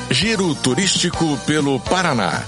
Giro turístico pelo Paraná.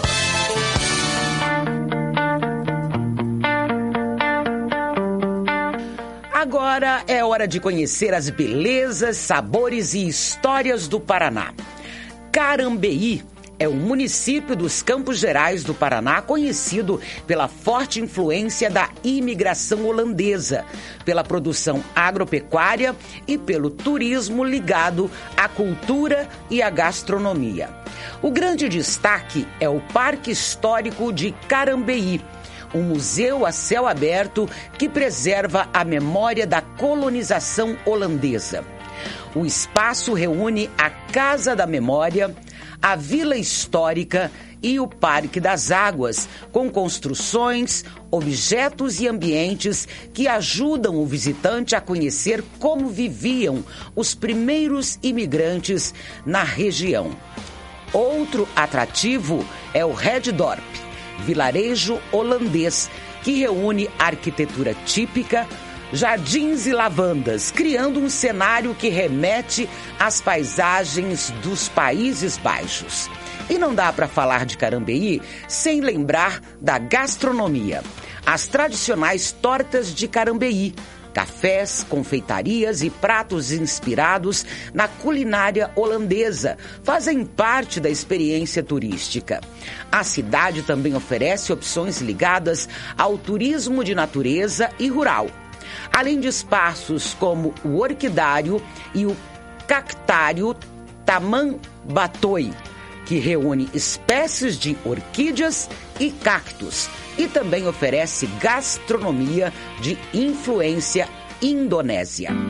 Agora é hora de conhecer as belezas, sabores e histórias do Paraná. Carambeí é um município dos Campos Gerais do Paraná conhecido pela forte influência da imigração holandesa, pela produção agropecuária e pelo turismo ligado à cultura e à gastronomia. O grande destaque é o Parque Histórico de Carambeí, um museu a céu aberto que preserva a memória da colonização holandesa. O espaço reúne a Casa da Memória, a Vila Histórica e o Parque das Águas, com construções, objetos e ambientes que ajudam o visitante a conhecer como viviam os primeiros imigrantes na região. Outro atrativo é o Reddorp, vilarejo holandês, que reúne arquitetura típica, jardins e lavandas, criando um cenário que remete às paisagens dos Países Baixos. E não dá para falar de Carambeí sem lembrar da gastronomia. As tradicionais tortas de Carambeí, cafés, confeitarias e pratos inspirados na culinária holandesa fazem parte da experiência turística. A cidade também oferece opções ligadas ao turismo de natureza e rural, além de espaços como o Orquidário e o Cactário Tamanbatoi, que reúne espécies de orquídeas e cactos, e também oferece gastronomia de influência indonésia.